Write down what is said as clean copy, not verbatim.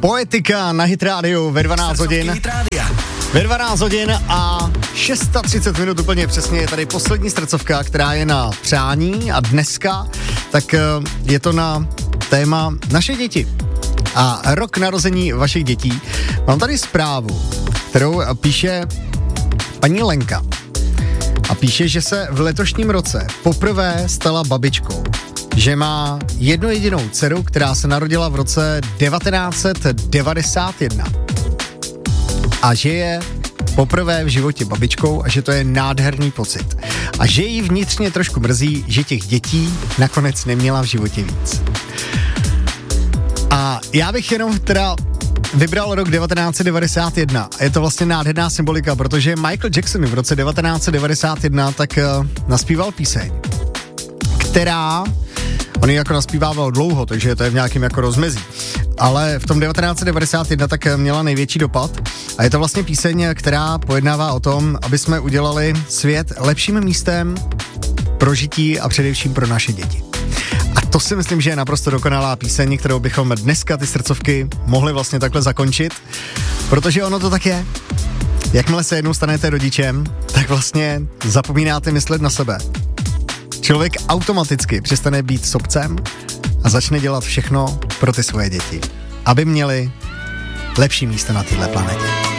Poetika na Hit Radio ve 12 hodin. Ve 12 hodin a 6:30 minut úplně přesně je tady poslední srdcovka, která je na přání a dneska, tak je to na téma naše děti a rok narození vašich dětí. Mám tady zprávu, kterou píše paní Lenka a píše, že se v letošním roce poprvé stala babičkou, že má jednu jedinou dceru, která se narodila v roce 1991 a že je poprvé v životě babičkou a že to je nádherný pocit. A že jí vnitřně trošku mrzí, že těch dětí nakonec neměla v životě víc. A já bych jenom teda vybral rok 1991 a je to vlastně nádherná symbolika, protože Michael Jackson v roce 1991 tak naspíval píseň, která, on ji jako naspívával dlouho, takže to je v nějakém jako rozmezí, ale v tom 1991 tak měla největší dopad a je to vlastně píseň, která pojednává o tom, aby jsme udělali svět lepším místem pro žití a především pro naše děti. A to si myslím, že je naprosto dokonalá píseň, kterou bychom dneska ty srdcovky mohli vlastně takhle zakončit, protože ono to tak je. Jakmile se jednou stanete rodičem, tak vlastně zapomínáte myslet na sebe. Člověk automaticky přestane být sobcem a začne dělat všechno pro ty svoje děti, aby měli lepší místo na téhle planetě.